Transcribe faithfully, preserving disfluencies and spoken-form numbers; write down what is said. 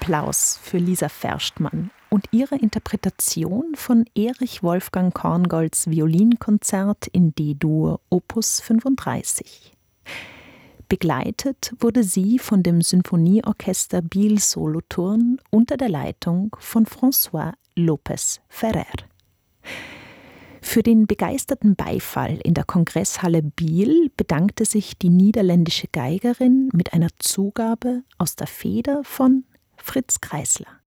Applaus für Lisa Verstmann und ihre Interpretation von Erich Wolfgang Korngolds Violinkonzert in D-Dur Opus fünfunddreißig. Begleitet wurde sie von dem Sinfonieorchester Biel Solothurn unter der Leitung von François Lopez Ferrer. Für den begeisterten Beifall in der Kongresshalle Biel bedankte sich die niederländische Geigerin mit einer Zugabe aus der Feder von Fritz Kreisler.